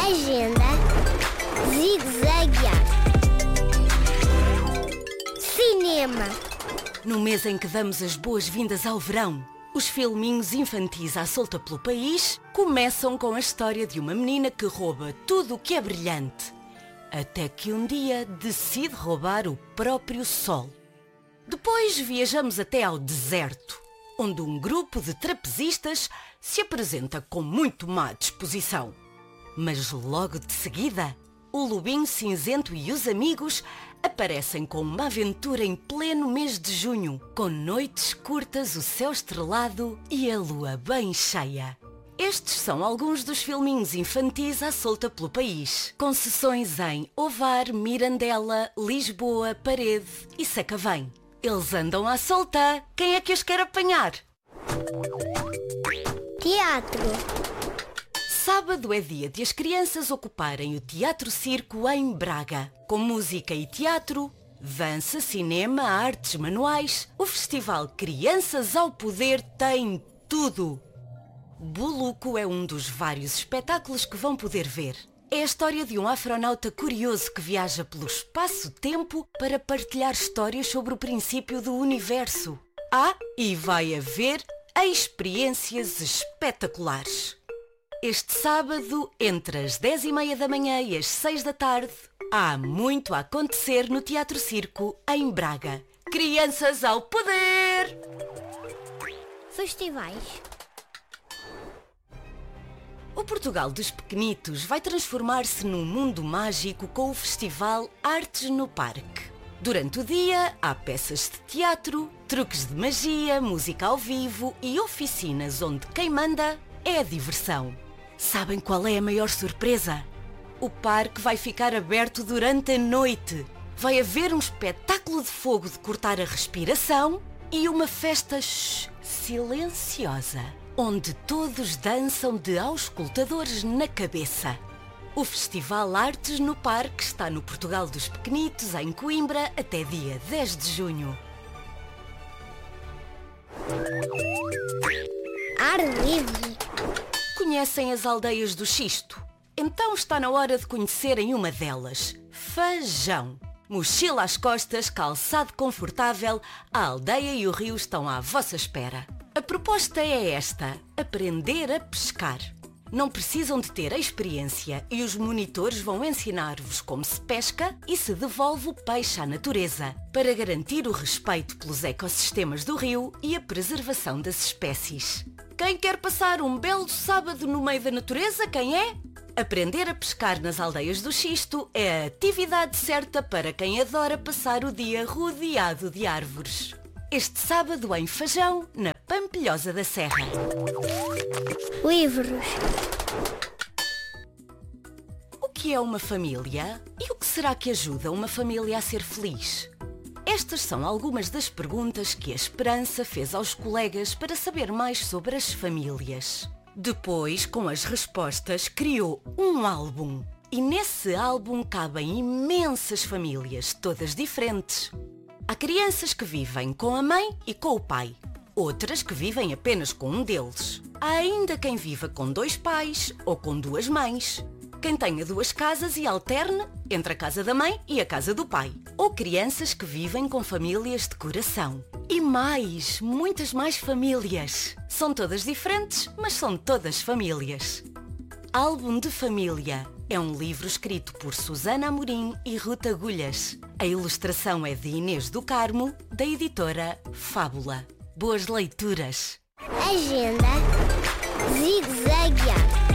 Agenda zigue-zaguear. Cinema. No mês em que damos as boas-vindas ao verão, os filminhos infantis à solta pelo país começam com a história de uma menina que rouba tudo o que é brilhante, até que um dia decide roubar o próprio sol. Depois viajamos até ao deserto, onde um grupo de trapezistas se apresenta com muito má disposição. Mas logo de seguida, o Lobinho Cinzento e os amigos aparecem com uma aventura em pleno mês de junho, com noites curtas, o céu estrelado e a lua bem cheia. Estes são alguns dos filminhos infantis à solta pelo país, com sessões em Ovar, Mirandela, Lisboa, Parede e Sacavém. Eles andam à solta. Quem é que os quer apanhar? Teatro. Sábado é dia de as crianças ocuparem o Teatro Circo em Braga, com música e teatro, dança, cinema, artes manuais. O festival Crianças ao Poder tem tudo. Buluco é um dos vários espetáculos que vão poder ver. É a história de um afronauta curioso que viaja pelo espaço-tempo para partilhar histórias sobre o princípio do universo. E vai haver experiências espetaculares. Este sábado, entre as 10h30 da manhã e as 6 da tarde, há muito a acontecer no Teatro Circo em Braga. Crianças ao Poder! Festivais. O Portugal dos Pequenitos vai transformar-se num mundo mágico com o festival Artes no Parque. Durante o dia, há peças de teatro, truques de magia, música ao vivo e oficinas onde quem manda é a diversão. Sabem qual é a maior surpresa? O parque vai ficar aberto durante a noite. Vai haver um espetáculo de fogo de cortar a respiração e uma festa silenciosa, onde todos dançam de auscultadores na cabeça. O Festival Artes no Parque está no Portugal dos Pequenitos, em Coimbra, até dia 10 de junho. Ar livre. Conhecem as aldeias do Xisto? Então está na hora de conhecerem uma delas. Fajão. Mochila às costas, calçado confortável, a aldeia e o rio estão à vossa espera. A proposta é esta: aprender a pescar. Não precisam de ter experiência e os monitores vão ensinar-vos como se pesca e se devolve o peixe à natureza, para garantir o respeito pelos ecossistemas do rio e a preservação das espécies. Quem quer passar um belo sábado no meio da natureza, quem é? Aprender a pescar nas aldeias do Xisto é a atividade certa para quem adora passar o dia rodeado de árvores. Este sábado em Fajão, na Pampilhosa da Serra. Livros. O que é uma família? E o que será que ajuda uma família a ser feliz? Estas são algumas das perguntas que a Esperança fez aos colegas para saber mais sobre as famílias. Depois, com as respostas, criou um álbum. E nesse álbum cabem imensas famílias, todas diferentes. Há crianças que vivem com a mãe e com o pai. Outras que vivem apenas com um deles. Há ainda quem viva com 2 pais ou com 2 mães. Quem tenha 2 casas e alterne entre a casa da mãe e a casa do pai. Ou crianças que vivem com famílias de coração. E mais, muitas mais famílias. São todas diferentes, mas são todas famílias. Álbum de Família é um livro escrito por Susana Amorim e Ruta Agulhas. A ilustração é de Inês do Carmo, da editora Fábula. Boas leituras! Agenda zigue-zaguear.